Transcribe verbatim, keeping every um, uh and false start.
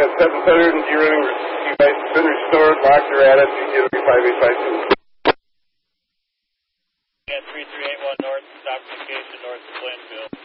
got seven hundred and de-running device has been restored. Locked her at it. You get a five eight five two. And three three eight one north, stop communication north of Plainfield.